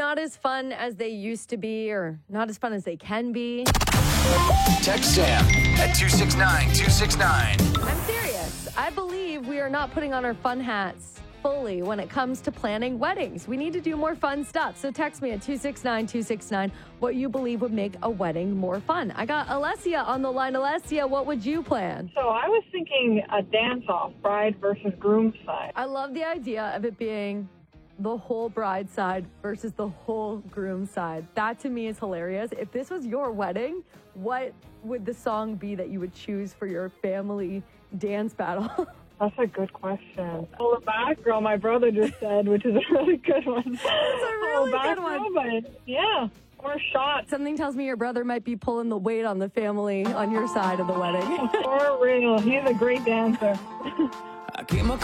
not as fun as they used to be or not as fun as they can be. Text Sam at 269-269. I'm serious. I believe we are not putting on our fun hats fully when it comes to planning weddings. We need to do more fun stuff. So text me at 269-269 what you believe would make a wedding more fun. I got Alessia on the line. Alessia, what would you plan? So I was thinking a dance-off, bride versus groom side. I love the idea of it being the whole bride side versus the whole groom side. That to me is hilarious. If this was your wedding, what would the song be that you would choose for your family dance battle? That's a good question. Pull it back, girl, my brother just said, which is a really good one. That's a really good one. But yeah, or shot. Something tells me your brother might be pulling the weight on the family on your side of the wedding. For real, he's a great dancer. I keep my